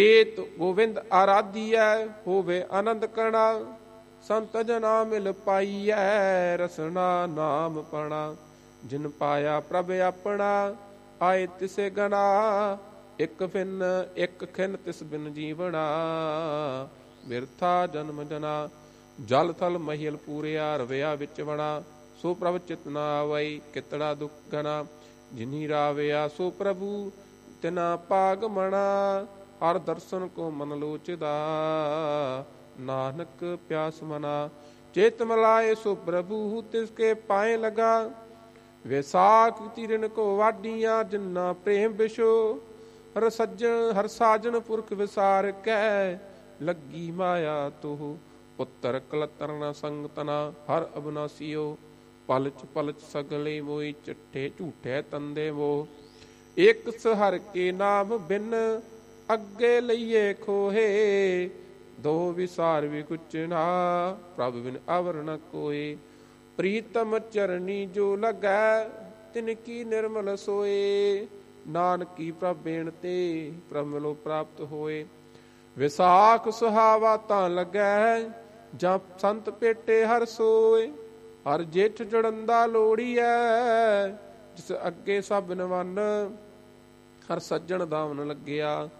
ਏਤ ਗੋਵਿੰਦ ਆਰਾਧੀਐ, ਹੋਵੇ ਆਨੰਦ ਕਣਾ। ਸੰਤ ਜਨਾ ਮਿਲ ਪਾਈਐ, ਰਸਨਾ ਨਾਮ ਪਣਾ। ਜਿਨ ਪਾਇਆ ਪ੍ਰਭ ਆਪਣਾ, ਆਏ ਤਿਸੇ ਗਣਾ। ਇਕ ਫਿਨ ਇਕ ਖਿਨ ਤਿਸ ਬਿਨ ਜੀਵਣਾ, ਬਿਰਥਾ ਜਨਮ ਜਨਾ। ਜਲ ਥਲ ਮਹੀਲ ਪੂਰਿਆ, ਰਵਿਆ ਵਿੱਚ ਵਣਾ। ਸੋ ਪ੍ਰਭ ਚਿਤ ਨਾ ਆਵਈ, ਕਿਤੜਾ ਦੁਖ ਗਨਾ। ਜਿਨੀ ਰਾਵਿਆ ਸੋ ਪ੍ਰਭੂ, ਤਿਨਾ ਪਾਗ ਮਣਾ। ਹਰ ਦਰਸ਼ਨ ਕੋ ਮਨ ਲੋਚਦਾ, ਨਾਨਕ ਪਿਆਸ ਮਨਾ। ਚੇਤ ਮਲਾਏ ਸੋ ਪ੍ਰਭੂ, ਤਿਸਕੇ ਪਾਏ ਲਗਾ। ਵਿਸਾਖ ਤਿਰਨ ਕੋ ਵਾਡੀਆਂ, ਜਿਨਾ ਪ੍ਰੇਮ ਵਿਸ਼ੋ। ਹਰ ਸਾਜਨ ਪੁਰਖ ਵਿਸਾਰ ਕੈ, ਲੱਗੀ ਮਾਇਆ ਤੋਹ। ਪੁੱਤਰ ਕਲਤਰ ਨ ਸੰਗਤਨਾ, ਹਰ ਅਬਨਾਸੀਓ। ਪਲਚ ਪਲਚ ਸਗਲੇ ਮੋਈ, ਚੱਠੇ ਝੂਠੇ ਤੰਦੇ ਮੋਹ। ਇਕ ਹਰਿ ਕੇ ਨਾਮ ਬਿਨ, ਅੱਗੇ ਲਈਏ ਖੋਹੇ। ਦੋ ਵਿਸਾਰ ਵਿਗੁਚਣਾ, ਪ੍ਰਭ ਬਿਨ ਅਵਰ ਨ ਕੋਏ। ਪ੍ਰੀਤਮ ਚਰਨੀ ਜੋ ਲੱਗੈ, ਤਿਨ ਕੀ ਨਿਰਮਲ ਸੋਏ। ਨਾਨਕੀ ਪ੍ਰਭ ਬੇਨਤੇ, ਪ੍ਰਭ ਮਿਲੋ ਪ੍ਰਾਪਤ ਹੋਏ। ਵਿਸਾਖ ਸੁਹਾਵਾ ਤਾਂ ਲੱਗੈ, ਜਾਂ ਸੰਤ ਭੇਟੇ ਹਰ ਸੋਏ। ਹਰ ਜੇਠ ਜੜੰਦਾ ਲੋੜੀਐ, ਜਿਸ ਅੱਗੇ ਸਭ ਨਵੰਨ। ਹਰ ਸੱਜਣ ਦਾਮਨ ਲੱਗਿਆ,